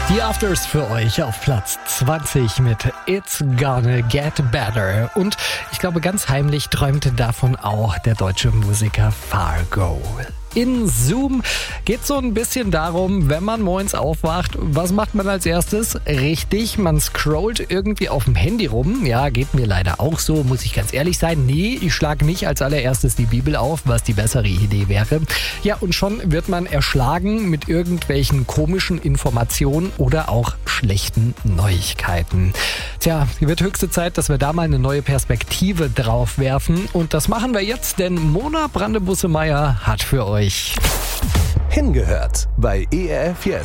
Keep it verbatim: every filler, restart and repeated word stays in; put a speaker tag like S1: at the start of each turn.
S1: Die Afters für euch auf Platz zwanzig mit It's Gonna Get Better. Und ich glaube, ganz heimlich träumte davon auch der deutsche Musiker Fargo. In Zoom geht so ein bisschen darum, wenn man morgens aufwacht, was macht man als erstes? Richtig, man scrollt irgendwie auf dem Handy rum. Ja, geht mir leider auch so, muss ich ganz ehrlich sein. Nee, ich schlage nicht als allererstes die Bibel auf, was die bessere Idee wäre. Ja, und schon wird man erschlagen mit irgendwelchen komischen Informationen oder auch schlechten Neuigkeiten. Tja, wird höchste Zeit, dass wir da mal eine neue Perspektive drauf werfen. Und das machen wir jetzt, denn Mona Brande-Busse-Meier hat für euch
S2: Hingehört bei E R F Yes.